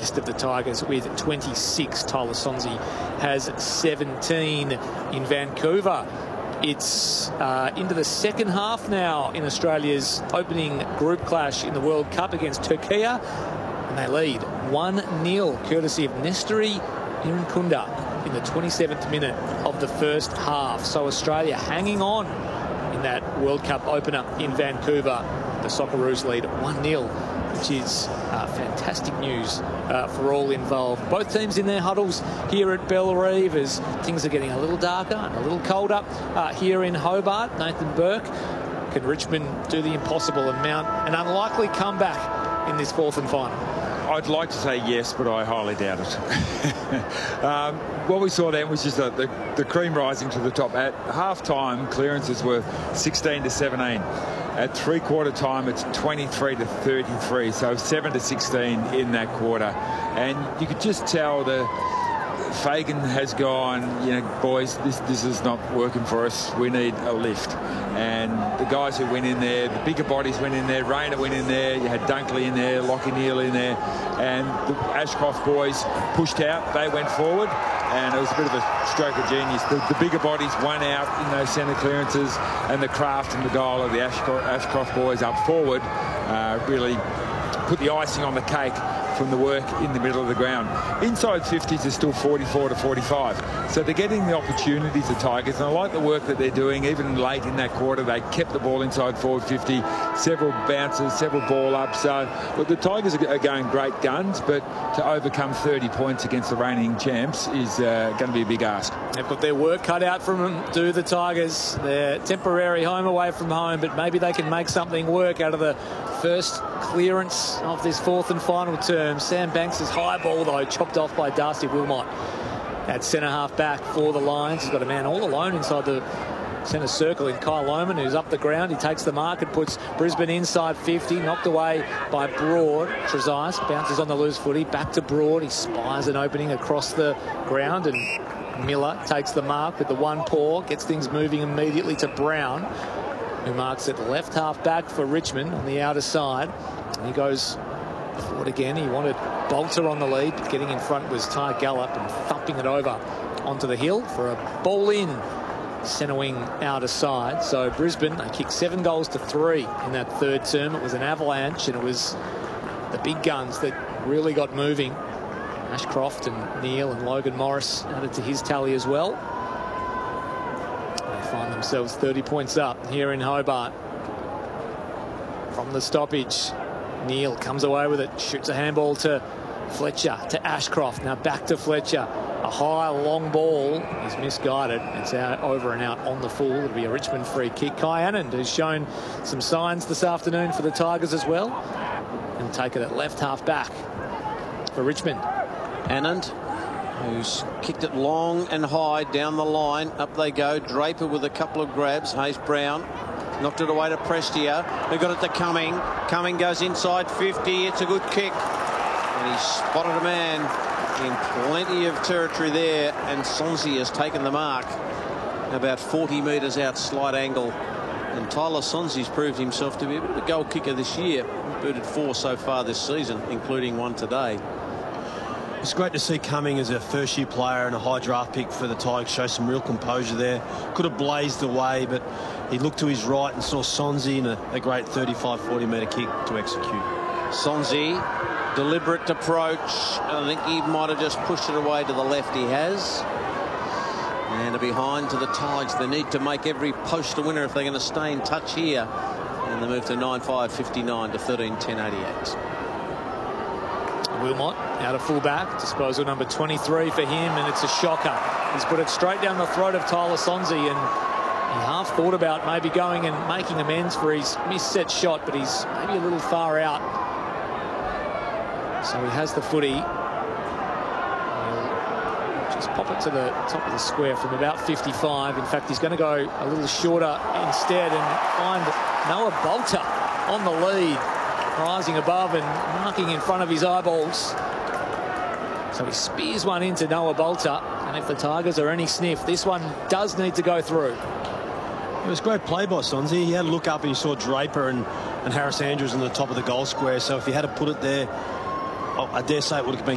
of the Tigers with 26. Tyler Sonsie has 17 in Vancouver. It's into the second half now in Australia's opening group clash in the World Cup against Turkey, and they lead 1-0 courtesy of Nestori Irankunda in the 27th minute of the first half. So Australia hanging on in that World Cup opener in Vancouver. The Socceroos lead 1-0, which is fantastic news for all involved. Both teams in their huddles here at Bellerive as things are getting a little darker and a little colder here in Hobart. Nathan Burke, can Richmond do the impossible and mount an unlikely comeback in this fourth and final? I'd like to say yes, but I highly doubt it. What we saw then was just the cream rising to the top. At half-time, clearances were 16-17. At three-quarter time, it's 23-33, so 7-16 in that quarter. And you could just tell Fagan has gone, you know, boys, this is not working for us. We need a lift. And the guys who went in there, the bigger bodies went in there, Rayner went in there, you had Dunkley in there, Lockie Neal in there, and the Ashcroft boys pushed out, they went forward, and it was a bit of a stroke of genius. The bigger bodies won out in those centre clearances, and the craft and the goal of the Ashcroft boys up forward really put the icing on the cake from the work in the middle of the ground. Inside 50s is still 44-45. So they're getting the opportunities, the Tigers, and I like the work that they're doing. Even late in that quarter, they kept the ball inside forward 50, several bounces, several ball ups. But the Tigers are going great guns, but to overcome 30 points against the reigning champs is going to be a big ask. They've got their work cut out from them, do the Tigers. They're temporary home away from home, but maybe they can make something work out of the first clearance of this fourth and final term. Sam Banks' high ball, though, chopped off by Darcy Wilmot at centre half back for the Lions. He's got a man all alone inside the centre circle in Kyle Lohman, who's up the ground. He takes the mark and puts Brisbane inside 50, knocked away by Broad. Trezise bounces on the loose footy, back to Broad. He spies an opening across the ground, and Miller takes the mark with the one paw, gets things moving immediately to Brown, who marks at left half back for Richmond on the outer side. And he goes forward again. He wanted Bolter on the lead, but getting in front was Ty Gallop and thumping it over onto the hill for a ball in centre wing outer side. So Brisbane, they kicked 7 goals to 3 in that third term. It was an avalanche, and it was the big guns that really got moving. Ashcroft and Neal and Logan Morris added to his tally as well. They find themselves 30 points up here in Hobart. From the stoppage, Neal comes away with it, shoots a handball to Fletcher, to Ashcroft, now back to Fletcher. A high, long ball is misguided. It's out, over and out on the full. It'll be a Richmond free kick. Kai Anand has shown some signs this afternoon for the Tigers as well. And take it at left half back for Richmond. Anand, who's kicked it long and high down the line. Up they go. Draper with a couple of grabs. Hayes Brown knocked it away to Prestia, who got it to Cumming. Cumming goes inside 50. It's a good kick. And he spotted a man in plenty of territory there, and Sonsie has taken the mark about 40 metres out, slight angle. And Tyler Sonsie's proved himself to be a bit of a goal kicker this year. Booted 4 so far this season, including 1 today. It's great to see Cumming as a first-year player and a high draft pick for the Tigers show some real composure there. Could have blazed away, but he looked to his right and saw Sonsie in a great 35-40 metre kick to execute. Sonsie, deliberate approach. I think he might have just pushed it away to the left. He has. And a behind to the Tigers. They need to make every post a winner if they're going to stay in touch here. And they move to 9-5-59 to 13-10-88. Wilmot out of fullback, disposal number 23 for him, and it's a shocker. He's put it straight down the throat of Tyler Sonsie, and he half thought about maybe going and making amends for his missed set shot, but he's maybe a little far out. So he has the footy. He'll just pop it to the top of the square from about 55. In fact, he's going to go a little shorter instead and find Noah Bolter on the lead, rising above and marking in front of his eyeballs. So he spears one into Noah Bolter, and if the Tigers are any sniff, this one does need to go through. It was great play by Sonsie. He had a look up and he saw Draper and Harris Andrews on the top of the goal square. So if he had to put it there, I dare say it would have been